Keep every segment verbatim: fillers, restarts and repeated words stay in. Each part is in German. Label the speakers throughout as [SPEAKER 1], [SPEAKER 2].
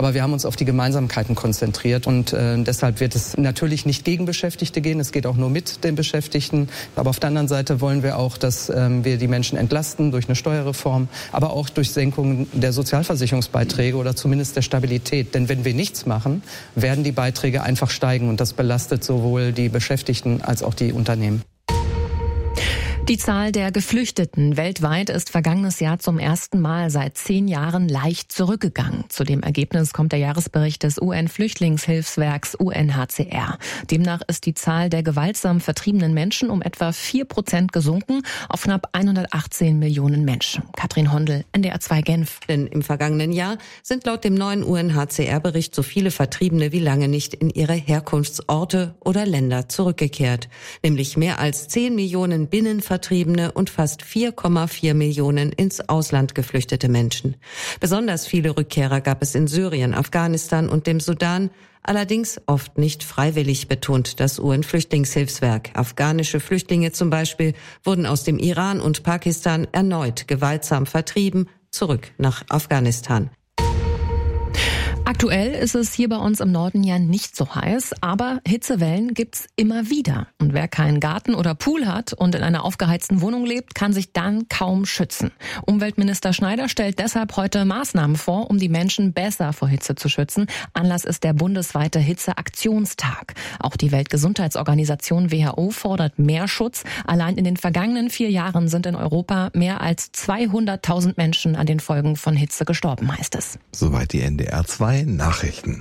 [SPEAKER 1] Aber wir haben uns auf die Gemeinsamkeiten konzentriert und äh, deshalb wird es natürlich nicht gegen Beschäftigte gehen. Es geht auch nur mit den Beschäftigten. Aber auf der anderen Seite wollen wir auch, dass ähm, wir die Menschen entlasten durch eine Steuerreform, aber auch durch Senkung der Sozialversicherungsbeiträge oder zumindest der Stabilität. Denn wenn wir nichts machen, werden die Beiträge einfach steigen und das belastet sowohl die Beschäftigten als auch die Unternehmen.
[SPEAKER 2] Die Zahl der Geflüchteten weltweit ist vergangenes Jahr zum ersten Mal seit zehn Jahren leicht zurückgegangen. Zu dem Ergebnis kommt der Jahresbericht des U N-Flüchtlingshilfswerks U N H C R. Demnach ist die Zahl der gewaltsam vertriebenen Menschen um etwa vier Prozent gesunken auf knapp hundertachtzehn Millionen Menschen. Katrin Hondel, N D R zwei Genf.
[SPEAKER 3] Denn im vergangenen Jahr sind laut dem neuen U N H C R-Bericht so viele Vertriebene wie lange nicht in ihre Herkunftsorte oder Länder zurückgekehrt. Nämlich mehr als zehn Millionen Binnenvertriebene und fast vier Komma vier Millionen ins Ausland geflüchtete Menschen. Besonders viele Rückkehrer gab es in Syrien, Afghanistan und dem Sudan, allerdings oft nicht freiwillig, betont das U N-Flüchtlingshilfswerk. Afghanische Flüchtlinge zum Beispiel wurden aus dem Iran und Pakistan erneut gewaltsam vertrieben, zurück nach Afghanistan.
[SPEAKER 2] Aktuell ist es hier bei uns im Norden ja nicht so heiß, aber Hitzewellen gibt's immer wieder. Und wer keinen Garten oder Pool hat und in einer aufgeheizten Wohnung lebt, kann sich dann kaum schützen. Umweltminister Schneider stellt deshalb heute Maßnahmen vor, um die Menschen besser vor Hitze zu schützen. Anlass ist der bundesweite Hitzeaktionstag. Auch die Weltgesundheitsorganisation W H O fordert mehr Schutz. Allein in den vergangenen vier Jahren sind in Europa mehr als zweihunderttausend Menschen an den Folgen von Hitze gestorben, heißt es.
[SPEAKER 4] Soweit die N D R zwei Nachrichten.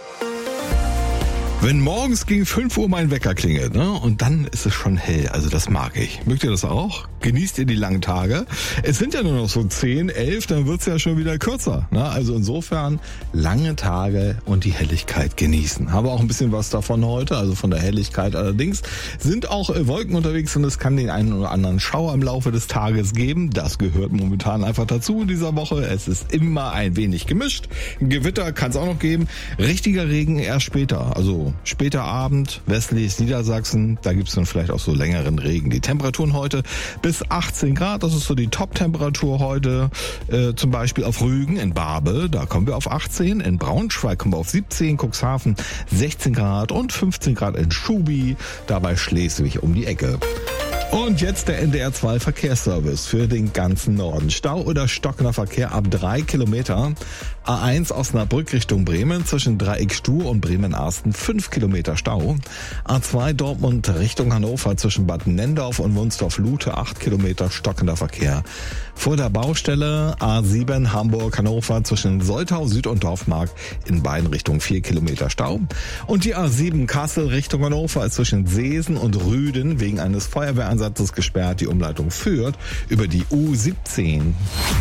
[SPEAKER 4] Wenn morgens gegen fünf Uhr mein Wecker klingelt, ne, und dann ist es schon hell, also das mag ich. Mögt ihr das auch? Genießt ihr die langen Tage? Es sind ja nur noch so zehn, elf, dann wird's ja schon wieder kürzer. Ne? Also insofern lange Tage und die Helligkeit genießen. Habe auch ein bisschen was davon heute, also von der Helligkeit allerdings. Sind auch äh, Wolken unterwegs und es kann den einen oder anderen Schauer im Laufe des Tages geben. Das gehört momentan einfach dazu in dieser Woche. Es ist immer ein wenig gemischt. Ein Gewitter kann es auch noch geben. Richtiger Regen erst später, also später Abend, westliches Niedersachsen, da gibt's dann vielleicht auch so längeren Regen. Die Temperaturen heute bis achtzehn Grad, das ist so die Top-Temperatur heute, äh, zum Beispiel auf Rügen in Barbe, da kommen wir auf achtzehn, in Braunschweig kommen wir auf siebzehn, Cuxhaven sechzehn Grad und fünfzehn Grad in Schubi, dabei Schleswig um die Ecke. Und jetzt der N D R zwei Verkehrsservice für den ganzen Norden. Stau oder stockender Verkehr ab drei Kilometer. A eins Osnabrück Richtung Bremen zwischen Dreieckstuhl und Bremen-Arsten fünf Kilometer Stau. A zwei Dortmund Richtung Hannover zwischen Bad Nendorf und Wunsdorf-Lute acht Kilometer stockender Verkehr. Vor der Baustelle A sieben Hamburg-Hannover zwischen Soltau Süd und Dorfmark in beiden Richtungen vier Kilometer Stau. Und die A sieben Kassel Richtung Hannover ist zwischen Seesen und Rüden wegen eines Feuerwehreinsatzes gesperrt. Die Umleitung führt über die U siebzehn.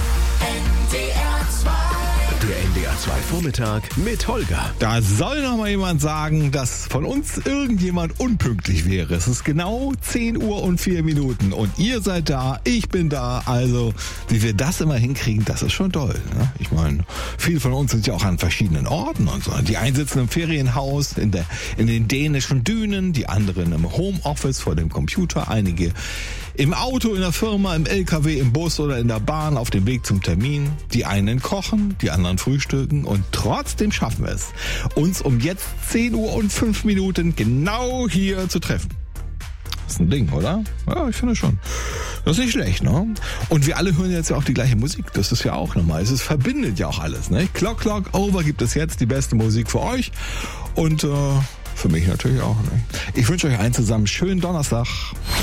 [SPEAKER 5] Der N D R zwei Vormittag mit Holger.
[SPEAKER 4] Da soll noch mal jemand sagen, dass von uns irgendjemand unpünktlich wäre. Es ist genau zehn Uhr und vier Minuten und ihr seid da, ich bin da. Also, wie wir das immer hinkriegen, das ist schon toll. Ne? Ich meine, viele von uns sind ja auch an verschiedenen Orten und so. Die einen sitzen im Ferienhaus, in, der, in den dänischen Dünen, die anderen im Homeoffice vor dem Computer, einige im Auto, in der Firma, im L K W, im Bus oder in der Bahn auf dem Weg zum Termin. Die einen kochen, die anderen frühstücken und trotzdem schaffen wir es, uns um jetzt zehn Uhr und fünf Minuten genau hier zu treffen. Das ist ein Ding, oder? Ja, ich finde schon. Das ist nicht schlecht, ne? Und wir alle hören jetzt ja auch die gleiche Musik. Das ist ja auch nochmal. Es verbindet ja auch alles, ne? Clock Clock Over gibt es jetzt die beste Musik für euch und äh, für mich natürlich auch. Ne? Ich wünsche euch allen zusammen schönen Donnerstag.